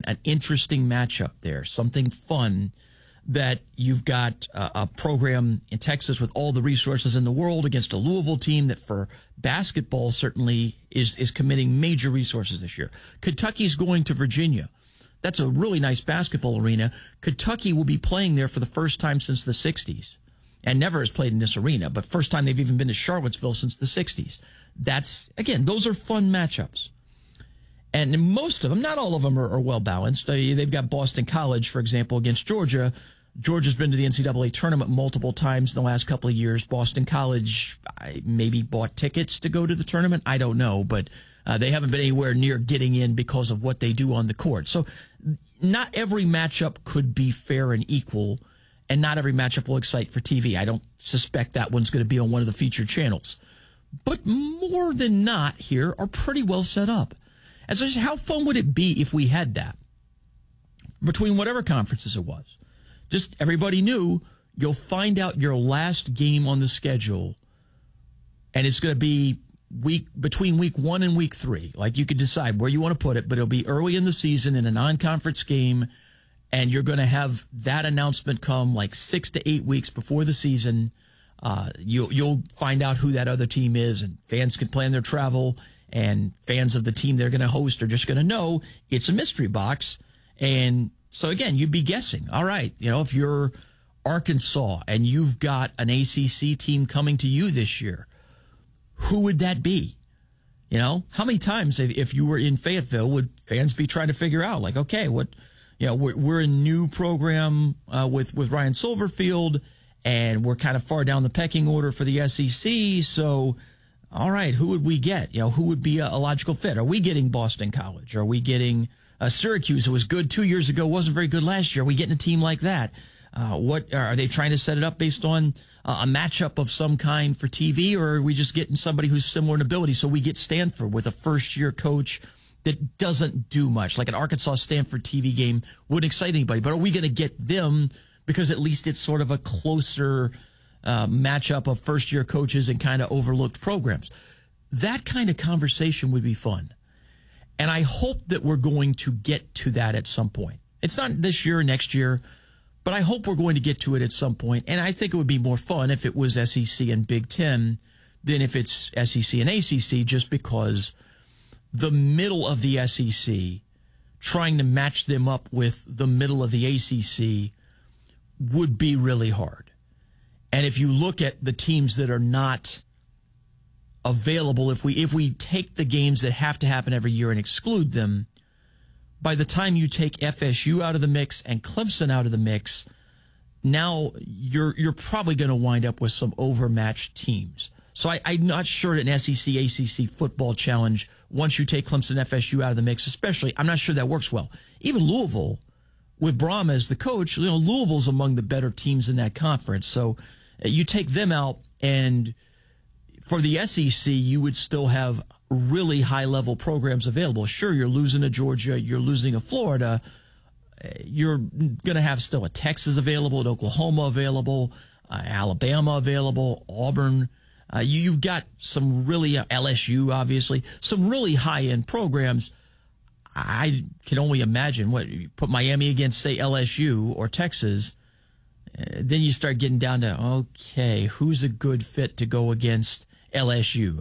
an interesting matchup there, something fun, that you've got a program in Texas with all the resources in the world against a Louisville team that for basketball certainly is committing major resources this year. Kentucky's going to Virginia. That's a really nice basketball arena. Kentucky will be playing there for the first time since the 60s and never has played in this arena, but first time they've even been to Charlottesville since the 60s. That's, again, those are fun matchups. And most of them, not all of them are well balanced. They've got Boston College, for example, against Georgia. Georgia's been to the NCAA tournament multiple times in the last couple of years. Boston College maybe bought tickets to go to the tournament. I don't know, but they haven't been anywhere near getting in because of what they do on the court. So not every matchup could be fair and equal, and not every matchup will excite for TV. I don't suspect that one's going to be on one of the featured channels. But more than not here are pretty well set up. And so how fun would it be if we had that between whatever conferences it was? Just everybody knew you'll find out your last game on the schedule, and it's going to be between week 1 and week 3. Like, you could decide where you want to put it, but it'll be early in the season in a non-conference game, and you're going to have that announcement come like 6 to 8 weeks before the season. You'll find out who that other team is, and fans can plan their travel, and fans of the team they're going to host are just going to know it's a mystery box. And so, again, you'd be guessing. All right, if you're Arkansas and you've got an ACC team coming to you this year, who would that be? How many times, if you were in Fayetteville, would fans be trying to figure out, like, okay, we're a new program with Ryan Silverfield, and we're kind of far down the pecking order for the SEC. So, all right, who would we get? Who would be a logical fit? Are we getting Boston College? Are we getting Syracuse, who was good 2 years ago, wasn't very good last year? Are we getting a team like that? What are they trying to set it up based on a matchup of some kind for TV, or are we just getting somebody who's similar in ability? So we get Stanford with a first-year coach that doesn't do much. Like an Arkansas-Stanford TV game wouldn't excite anybody, but are we going to get them because at least it's sort of a closer matchup of first-year coaches and kind of overlooked programs? That kind of conversation would be fun. And I hope that we're going to get to that at some point. It's not this year or next year, but I hope we're going to get to it at some point. And I think it would be more fun if it was SEC and Big Ten than if it's SEC and ACC, just because the middle of the SEC, trying to match them up with the middle of the ACC would be really hard. And if you look at the teams that are not available, if we take the games that have to happen every year and exclude them, by the time you take FSU out of the mix and Clemson out of the mix, now you're probably going to wind up with some overmatched teams. So I'm not sure that an SEC, ACC football challenge, once you take Clemson, FSU out of the mix, especially, I'm not sure that works well. Even Louisville, with Braum as the coach, Louisville's among the better teams in that conference. So you take them out, and for the SEC, you would still have really high-level programs available. Sure, you're losing to Georgia, you're losing to Florida. You're going to have still a Texas available, an Oklahoma available, Alabama available, Auburn. You've got some really, LSU, obviously, some really high-end programs. I can only imagine you put Miami against, say, LSU or Texas, then you start getting down to, okay, who's a good fit to go against LSU?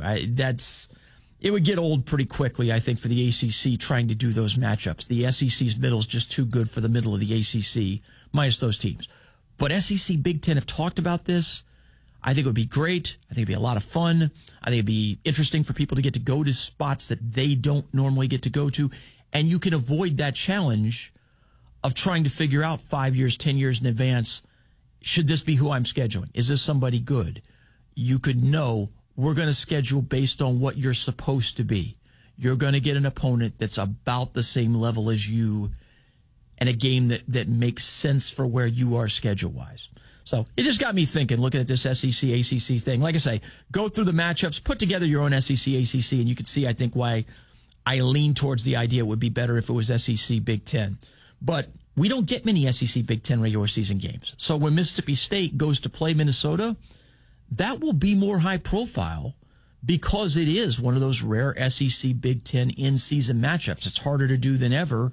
It would get old pretty quickly, I think, for the ACC trying to do those matchups. The SEC's middle is just too good for the middle of the ACC, minus those teams. But SEC, Big Ten have talked about this. I think it would be great. I think it'd be a lot of fun. I think it'd be interesting for people to get to go to spots that they don't normally get to go to. And you can avoid that challenge of trying to figure out 5 years, 10 years in advance, should this be who I'm scheduling? Is this somebody good? You could know we're going to schedule based on what you're supposed to be. You're going to get an opponent that's about the same level as you and a game that makes sense for where you are schedule-wise. So it just got me thinking, looking at this SEC, ACC thing. Like I say, go through the matchups, put together your own SEC, ACC, and you can see, I think, why I lean towards the idea it would be better if it was SEC, Big Ten. But we don't get many SEC, Big Ten regular season games. So when Mississippi State goes to play Minnesota, that will be more high profile because it is one of those rare SEC, Big Ten in-season matchups. It's harder to do than ever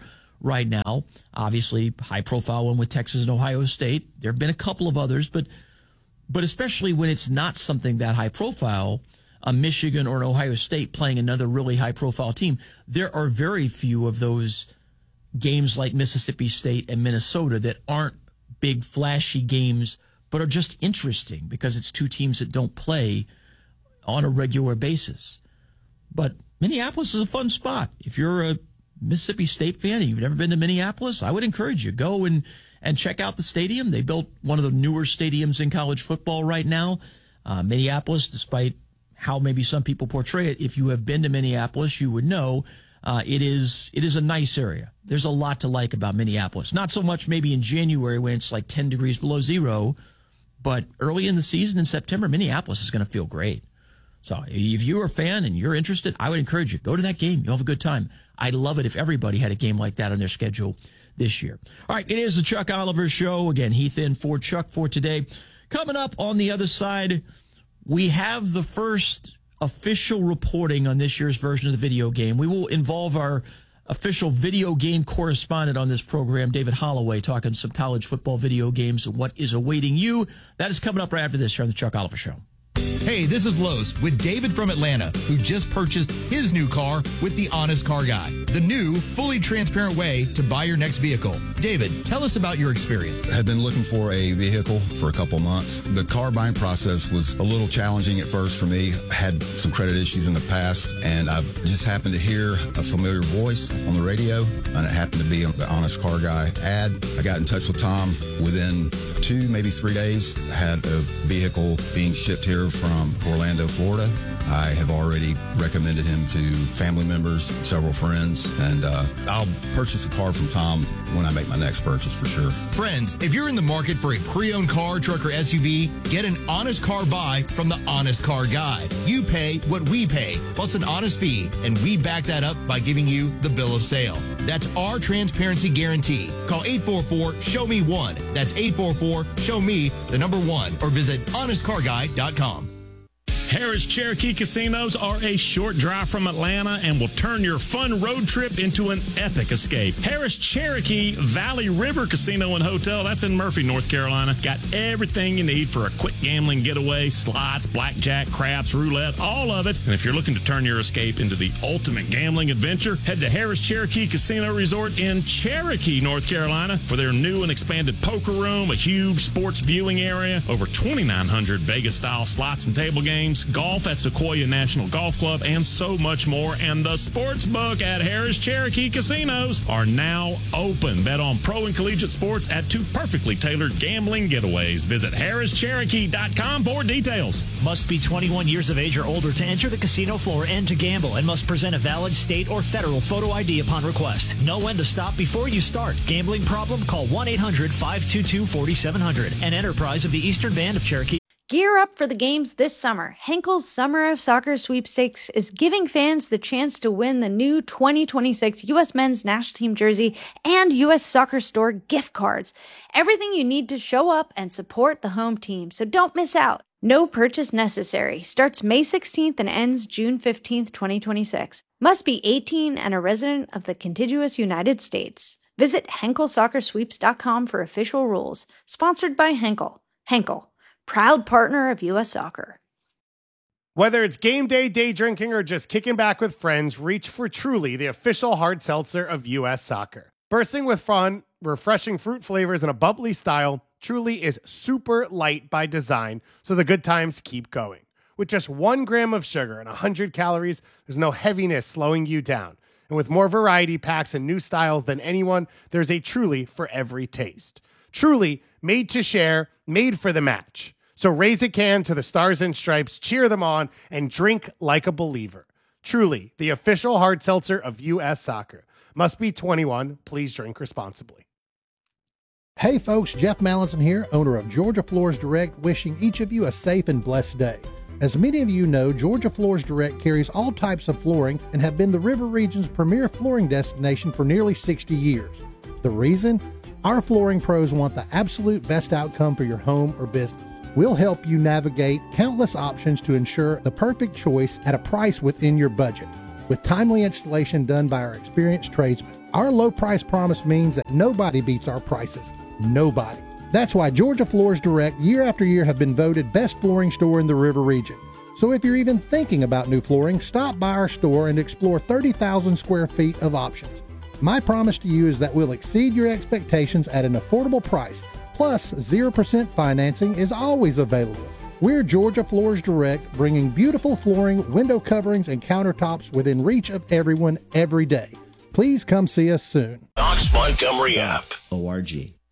right now. Obviously, high-profile one with Texas and Ohio State. There have been a couple of others, but especially when it's not something that high-profile, a Michigan or an Ohio State playing another really high-profile team, there are very few of those games like Mississippi State and Minnesota that aren't big, flashy games, but are just interesting because it's two teams that don't play on a regular basis. But Minneapolis is a fun spot. If you're a Mississippi State fan and you've never been to Minneapolis, I would encourage you. Go and check out the stadium. They built one of the newer stadiums in college football right now. Minneapolis, despite how maybe some people portray it, if you have been to Minneapolis, you would know it is a nice area. There's a lot to like about Minneapolis. Not so much maybe in January when it's like 10 degrees below zero, but early in the season in September, Minneapolis is going to feel great. So if you're a fan and you're interested, I would encourage you. Go to that game. You'll have a good time. I'd love it if everybody had a game like that on their schedule this year. All right, it is the Chuck Oliver Show. Again, Heath in for Chuck for today. Coming up on the other side, we have the first official reporting on this year's version of the video game. We will involve our official video game correspondent on this program, David Holloway, talking some college football video games and what is awaiting you. That is coming up right after this here on the Chuck Oliver Show. Hey, this is Los with David from Atlanta, who just purchased his new car with the Honest Car Guy, the new, fully transparent way to buy your next vehicle. David, tell us about your experience. I had been looking for a vehicle for a couple months. The car buying process was a little challenging at first for me. I had some credit issues in the past, and I just happened to hear a familiar voice on the radio, and it happened to be the Honest Car Guy ad. I got in touch with Tom. Within 2, maybe 3 days, I had a vehicle being shipped here from Orlando, Florida. I have already recommended him to family members, several friends, and I'll purchase a car from Tom when I make my next purchase for sure. Friends, if you're in the market for a pre-owned car, truck, or SUV, get an honest car buy from the Honest Car Guy. You pay what we pay, plus an honest fee, and we back that up by giving you the bill of sale. That's our transparency guarantee. Call 844-SHOW-ME-1. That's 844-SHOW-ME-1, or visit honestcarguy.com. Harris Cherokee Casinos are a short drive from Atlanta and will turn your fun road trip into an epic escape. Harris Cherokee Valley River Casino and Hotel, that's in Murphy, North Carolina. Got everything you need for a quick gambling getaway, slots, blackjack, craps, roulette, all of it. And if you're looking to turn your escape into the ultimate gambling adventure, head to Harris Cherokee Casino Resort in Cherokee, North Carolina for their new and expanded poker room, a huge sports viewing area, over 2,900 Vegas-style slots and table games, golf at Sequoia National Golf Club, and so much more. And the sports book at Harris Cherokee Casinos are now open. Bet on pro and collegiate sports at 2 perfectly tailored gambling getaways. Visit harrischerokee.com for details. Must be 21 years of age or older to enter the casino floor and to gamble, and must present a valid state or federal photo ID upon request. Know when to stop before you start. Gambling problem? Call 1-800-522-4700. An enterprise of the Eastern Band of Cherokee. Gear up for the games this summer. Henkel's Summer of Soccer Sweepstakes is giving fans the chance to win the new 2026 U.S. Men's National Team jersey and U.S. Soccer Store gift cards. Everything you need to show up and support the home team, so don't miss out. No purchase necessary. Starts May 16th and ends June 15th, 2026. Must be 18 and a resident of the contiguous United States. Visit HenkelSoccerSweeps.com for official rules. Sponsored by Henkel. Henkel, proud partner of U.S. Soccer. Whether it's game day, day drinking, or just kicking back with friends, reach for Truly, the official hard seltzer of U.S. Soccer. Bursting with fun, refreshing fruit flavors, and a bubbly style, Truly is super light by design, so the good times keep going. With just 1 gram of sugar and 100 calories, there's no heaviness slowing you down. And with more variety packs and new styles than anyone, there's a Truly for every taste. Truly, made to share, made for the match. So raise a can to the Stars and Stripes, cheer them on, and drink like a believer. Truly, the official hard seltzer of U.S. Soccer. Must be 21. Please drink responsibly. Hey folks, Jeff Mallinson here, owner of Georgia Floors Direct, wishing each of you a safe and blessed day. As many of you know, Georgia Floors Direct carries all types of flooring and have been the River Region's premier flooring destination for nearly 60 years. The reason? Our flooring pros want the absolute best outcome for your home or business. We'll help you navigate countless options to ensure the perfect choice at a price within your budget, with timely installation done by our experienced tradesmen. Our low price promise means that nobody beats our prices. Nobody. That's why Georgia Floors Direct year after year have been voted best flooring store in the River region. So if you're even thinking about new flooring, stop by our store and explore 30,000 square feet of options. My promise to you is that we'll exceed your expectations at an affordable price. Plus, 0% financing is always available. We're Georgia Floors Direct, bringing beautiful flooring, window coverings, and countertops within reach of everyone every day. Please come see us soon. Knox Montgomery app. ORG.